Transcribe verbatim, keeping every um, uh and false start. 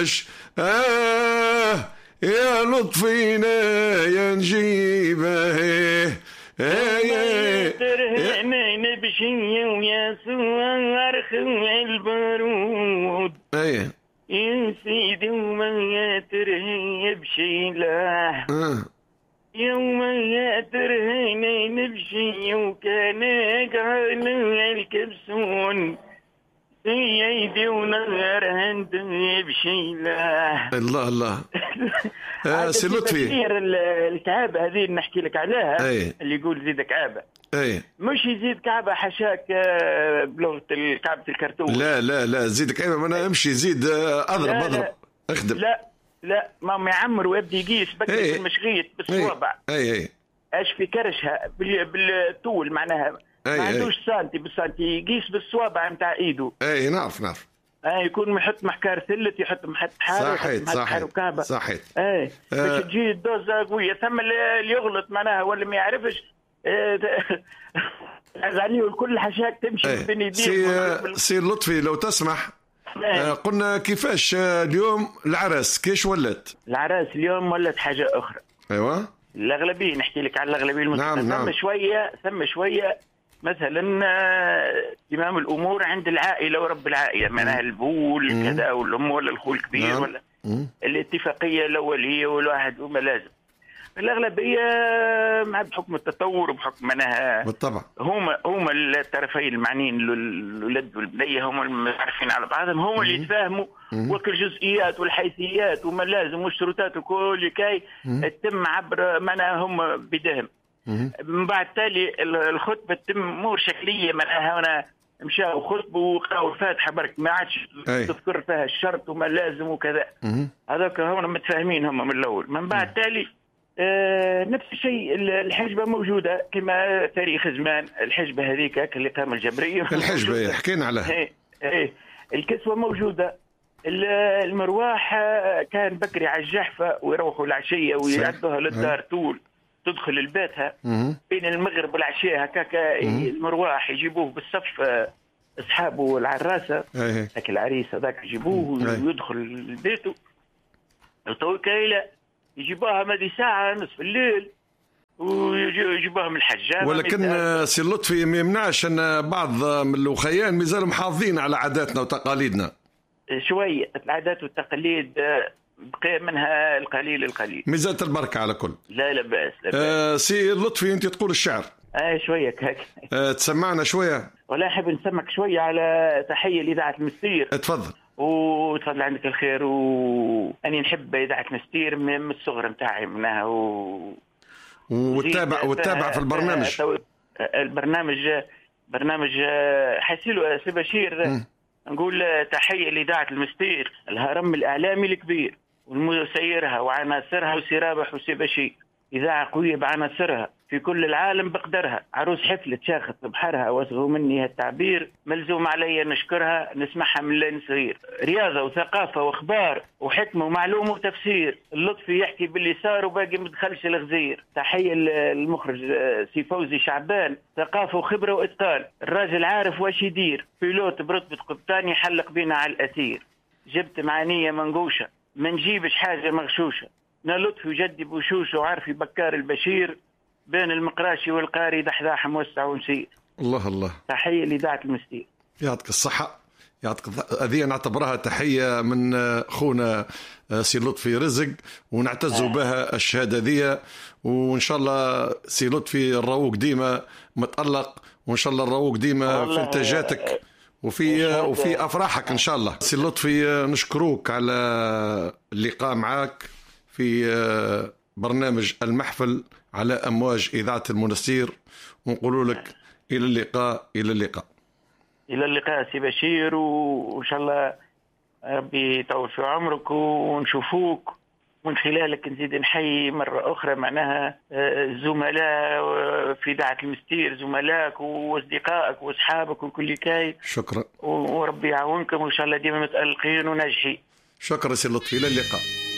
كيفاش آه يا لطفينا يا نجيبه يا ترهنا نبشي ويا سوار خوي البرود ايه يا سيدي وما ترهي بشي لا اه يوم يا ترهي نبشي وكان قالوا الكبسون يدي ونغر هند بشي لا الله الله آه سي لطفي الكعبة هذه نحكي لك عليها أيه. اللي يقول زيد كعبة ايه مش يزيد كعبة حشاك بلغة كعبة الكرتون. لا لا لا زيد كعبة ما انا امشي زيد اضرب لا اضرب لا اخدم لا لا ما يعمر ويبدي يقيس بكري أيه. المشغيط بالصوابع اي اي ايش في كرشها بالطول معناها أي ما أي. عندوش سانتي بالسانتي يقيس بالصوابع نتاع ايده. اي نعرف نعرف اه يكون يحط محكار ثلث يحط محط حار صحيت صحيت صحيت ايه آه. باش تجي الدوزه قويه. ثم اللي يغلط معناها ولا ما يعرفش عليه الكل حشاك تمشي ايه. بين يديه. سي سي لطفي لو تسمح آه قلنا كيفاش اليوم العرس كيش ولت؟ العرس اليوم ولت حاجه اخرى. ايوه الاغلبيه نحكي لك على الاغلبيه المسلمه. نعم ثم نعم. شويه ثم شويه مثلا زمام الامور عند العائله ورب العائله معناها البول كذا والام ولا الخو الكبير نعم. ولا مم. الاتفاقيه الاوليه والواحد وما لازم. الاغلبيه مع بحكم التطور وبحكم معناها بالطبع هما هما الطرفين المعنيين الولد والبنيه هما المتعرفين على بعضهم هم اللي يتفاهموا وكل الجزئيات والحيثيات وما لازم والشروطات وكل كاي تتم عبر معناها هم بدهم. من بعد تالي الخطبه تتم امور شكليه معناها هنا مشاو خطبوا وقراوا الفاتحه برك ما عادش تذكر فيها الشرط وما لازم وكذا. هذاك هم متفاهمين هم من الاول. من بعد تالي آه نفس الشيء الحجبه موجوده كما تاريخ زمان. الحجبه هذيك اللي قام الجبريه الحجبه حكينا عليها. ايه ايه الكسوه موجوده. المرواح كان بكري على الجحفه ويروحوا العشيه ويعدوها للدار طول تدخل لبيتها بين المغرب والعشيه هكاك. المرواح يجيبوه بالصف اصحابه العراسه هاك العريس هذاك يجيبوه ويدخل لبيته تو كايله يجيبوها مدي ساعه نصف الليل ويجيبوها من الحجامه. ولكن سي لطفي ما يمنعش ان بعض من الاخيان مازالوا محافظين على عاداتنا وتقاليدنا شويه. العادات والتقاليد بقي منها القليل القليل ميزات البركه على كل. لا لا باس لا باس. آه سي لطفي انت تقول الشعر اه شويه هيك آه تسمعنا شويه ولا احب نسمك شويه على تحيه لاذاعه المستير. اتفضل وتفضل عندك الخير. واني نحب اذاعه مستير من الصغر نتاعي منها و... وتتابع وتتابع في البرنامج. البرنامج برنامج حسيلو سي بشير م. نقول تحيه لاذاعه المستير الهرم الاعلامي الكبير والمسيرها وعناصرها وسي رابح وسي بشير. إذاعة قوية بعناصرها في كل العالم بقدرها. عروس حفلة شاخت بحرها واسغوا مني هالتعبير ملزوم علي نشكرها نسمعها من لين صغير. رياضة وثقافة واخبار وحكمة ومعلومة وتفسير. اللطفي يحكي باللي صار وباقي مدخلش الغزير. تحية المخرج سي فوزي شعبان ثقافة وخبرة وإتقان. الراجل عارف واش يدير. بيلوت برتبة قبطان يحلق بينا على الأثير. جبت معانية منقوشة ما نجيبش حاجة مغشوشة. نا لطفي وجدي بوشوش وعارفي بكار البشير بين المقراشي والقاري دحداح موسع ونسير. الله الله. تحية لإذاعة المستير. يعطيك الصحة. يعطيك هذه نعتبرها تحية من خونا سي لطفي رزق ونعتزوا آه. بها الشهادة ذي. وإن شاء الله سي لطفي الروق ديما متألق وإن شاء الله الروق ديما في انتاجاتك وفي وفي أفراحك إن شاء الله. سي لطفي نشكروك على اللقاء معك في برنامج المحفل على أمواج إذاعة المنستير ونقول لك إلى اللقاء إلى اللقاء إلى اللقاء سي بشير. وإن شاء الله ربي يطول في عمرك ونشوفوك من خلالك نزيد نحيي مرة أخرى معناها الزملاء في إذاعة المستير زملائك وأصدقائك وأصحابك وكل كاي. شكرا وربي يعاونكم وإن شاء الله ديما متألقين وناجحين. شكرا سي لطفي إلى اللقاء.